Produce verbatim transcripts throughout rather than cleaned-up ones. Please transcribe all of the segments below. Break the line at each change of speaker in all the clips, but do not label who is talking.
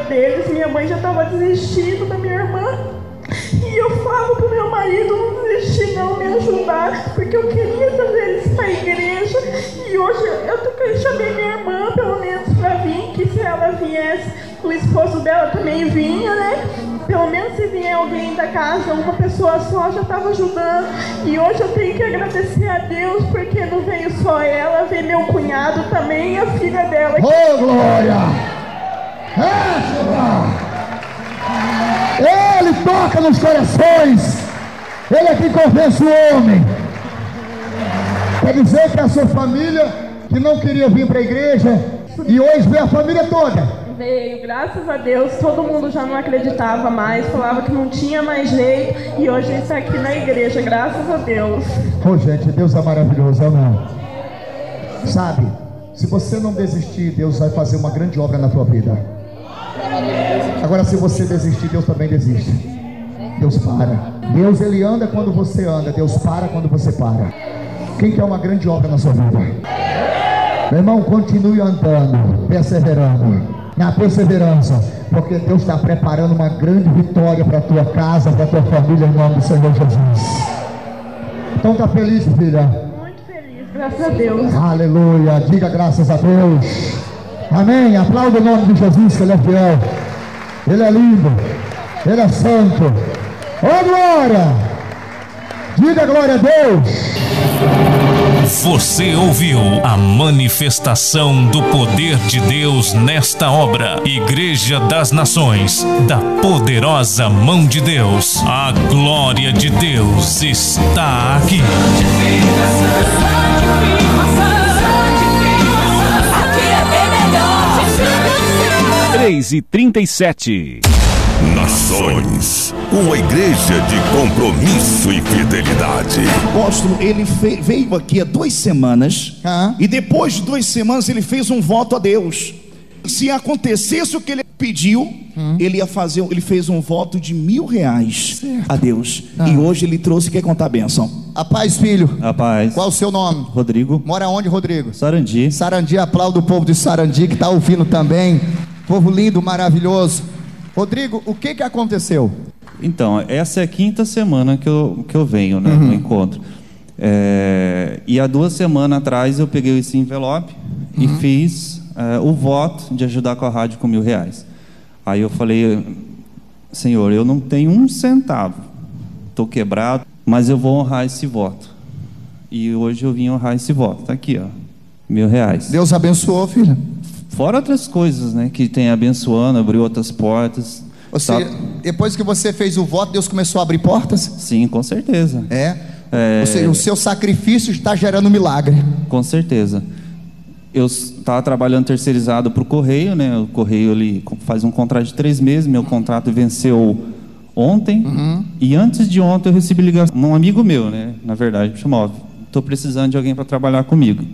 deles, minha mãe já estava desistindo da minha irmã. E eu falo pro meu marido não desistir não, me ajudar, porque eu queria trazer eles para a igreja. E hoje eu, eu chamei minha irmã, pelo menos, para vir, que se ela viesse, o esposo dela também vinha, né? Pelo menos se vier alguém da casa, uma pessoa só já estava ajudando. E hoje eu tenho que agradecer a Deus, porque não veio só ela, veio meu cunhado também e a filha dela.
Ô, oh, glória! É, Senhor! Ele toca nos corações. Ele é que convence o homem. Quer dizer que a sua família, que não queria vir para a igreja, e hoje veio a família toda.
Veio, graças a Deus. Todo mundo já não acreditava mais, falava que não tinha mais jeito, e hoje ele está aqui na igreja, graças a Deus.
Oh, gente, Deus é maravilhoso, amém. Sabe, se você não desistir, Deus vai fazer uma grande obra na tua vida. Agora, se você desistir, Deus também desiste. Deus para. Deus, ele anda quando você anda. Deus para quando você para. Quem quer uma grande obra na sua vida? Meu irmão, continue andando, perseverando, na perseverança, porque Deus está preparando uma grande vitória para a tua casa, para a tua família, em nome do Senhor Jesus. Então tá feliz, filha?
Muito feliz, graças a Deus.
Aleluia, diga graças a Deus. Amém, aplauda o nome de Jesus, que ele é fiel, ele é lindo, ele é santo. Ô glória, diga glória a Deus.
Você ouviu a manifestação do poder de Deus nesta obra. Igreja das Nações, da poderosa mão de Deus. A glória de Deus está aqui. três e trinta e sete.
Nações, uma igreja de compromisso e fidelidade.
O apóstolo, ele fe- veio aqui há duas semanas,
ah.
e depois de duas semanas ele fez um voto a Deus. Se acontecesse o que ele pediu, hum. ele ia fazer, ele fez um voto de mil reais certo. a Deus. Ah. E hoje ele trouxe, quer contar a bênção.
A paz, filho.
A paz.
Qual o seu nome?
Rodrigo.
Mora onde, Rodrigo?
Sarandi.
Sarandi, aplauda o povo de Sarandi que está ouvindo também. Povo lindo, maravilhoso. Rodrigo, o que que aconteceu?
Então, essa é a quinta semana que eu, que eu venho, né,
uhum.
no encontro. É, e há duas semanas atrás eu peguei esse envelope uhum. e fiz é, o voto de ajudar com a rádio com mil reais. Aí eu falei, Senhor, eu não tenho um centavo, estou quebrado, mas eu vou honrar esse voto. E hoje eu vim honrar esse voto. Está aqui, ó, mil reais.
Deus abençoou, filho.
Fora outras coisas, né, que tem abençoando, abriu outras portas.
Você, tá... Depois que você fez o voto, Deus começou a abrir portas?
Sim, com certeza.
É?
é...
Ou seja, o seu sacrifício está gerando milagre.
Com certeza. Eu estava trabalhando terceirizado para o Correio, né? O Correio ele faz um contrato de três meses, meu contrato venceu ontem, uhum. e antes de ontem eu recebi ligação, um amigo meu, né? Na verdade, me chamou, estou precisando de alguém para trabalhar comigo.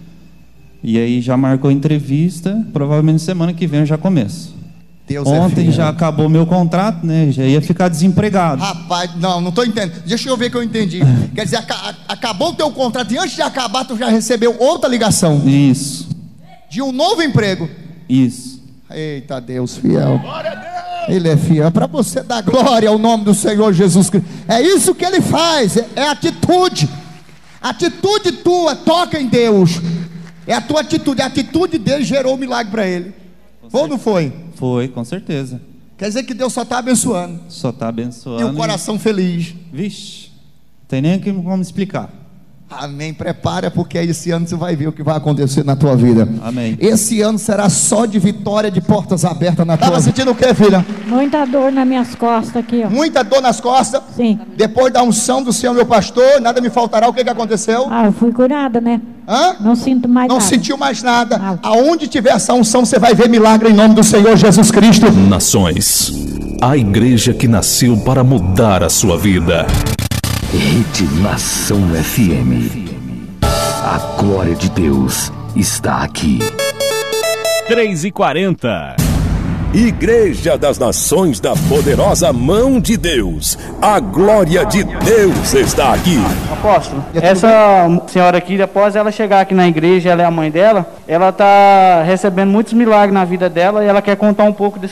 E aí já marcou entrevista, provavelmente semana que vem eu já começo.
Deus
Ontem
é
já acabou meu contrato, né? Já ia ficar desempregado.
Rapaz, não, não estou entendendo. Deixa eu ver que eu entendi. Quer dizer, aca acabou o teu contrato e antes de acabar tu já recebeu outra ligação.
Isso.
De um novo emprego.
Isso.
Eita Deus, fiel. Glória a Deus. Ele é fiel. Para você dar glória ao nome do Senhor Jesus Cristo. É isso que ele faz. É, é atitude. Atitude tua toca em Deus. É a tua atitude, a atitude dele gerou um milagre para ele. Foi ou não foi?
Foi, com certeza.
Quer dizer que Deus só está abençoando.
Só está abençoando.
E o coração e... feliz.
Vixe, não tem nem como explicar.
Amém, prepara, porque esse ano você vai ver o que vai acontecer na tua vida.
Amém.
Esse ano será só de vitória, de portas abertas na tua vida. Estava sentindo o que, filha?
Muita dor nas minhas costas aqui, ó.
Muita dor nas costas?
Sim.
Depois da unção do Senhor, meu pastor, nada me faltará. O que que aconteceu?
Ah, eu fui curada, né?
Hã?
Não sinto mais
Não
nada.
Não sentiu mais nada.
Ah.
Aonde tiver essa unção, você vai ver milagre em nome do Senhor Jesus Cristo.
Nações, a igreja que nasceu para mudar a sua vida.
Rede Nação F M. A glória de Deus está aqui.
três e quarenta.
Igreja das Nações da poderosa mão de Deus. A glória de Deus está aqui.
Apóstolo, essa senhora aqui, após ela chegar aqui na igreja, ela é a mãe dela, ela está recebendo muitos milagres na vida dela e ela quer contar um pouco desse